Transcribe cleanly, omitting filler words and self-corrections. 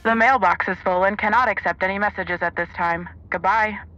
The mailbox is full and cannot accept any messages at this time. Goodbye.